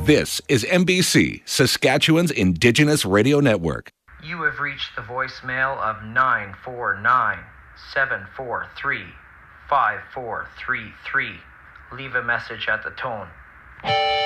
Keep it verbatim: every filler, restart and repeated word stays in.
This is N B C, Saskatchewan's Indigenous Radio Network. You have reached the voicemail of nine four nine, seven four three, five four three three. Leave a message at the tone.